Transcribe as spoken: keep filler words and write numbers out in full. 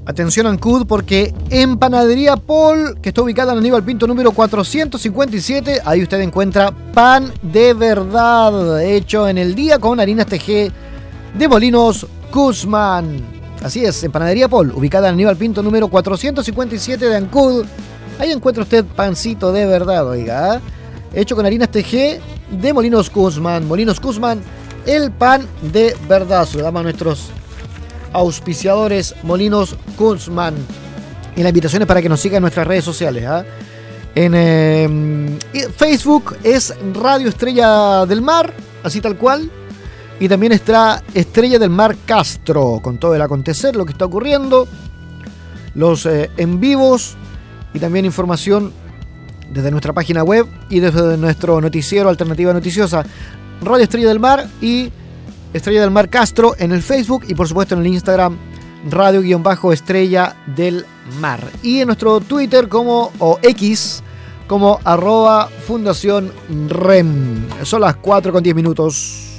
Atención Ancud, porque en Panadería Paul, que está ubicada en Aníbal Pinto número cuatrocientos cincuenta y siete, ahí usted encuentra pan de verdad, hecho en el día con harinas T G de Molinos Guzmán. Así es, en Panadería Paul, ubicada en Aníbal Pinto número cuatrocientos cincuenta y siete de Ancud, ahí encuentra usted pancito de verdad, oiga, ¿eh? Hecho con harinas T G de Molinos Guzmán. Molinos Guzmán, el pan de verdad. Saludamos a nuestros auspiciadores Molinos Guzmán. Y la invitación es para que nos sigan en nuestras redes sociales. ¿eh? En eh, Facebook es Radio Estrella del Mar, así tal cual. Y también está Estrella del Mar Castro, con todo el acontecer, lo que está ocurriendo, los eh, en vivos y también información desde nuestra página web y desde nuestro noticiero Alternativa Noticiosa. Radio Estrella del Mar y Estrella del Mar Castro en el Facebook y por supuesto en el Instagram Radio-Estrella del Mar. Y en nuestro Twitter como, o X, como arroba Fundación R E M. Son las cuatro con diez minutos.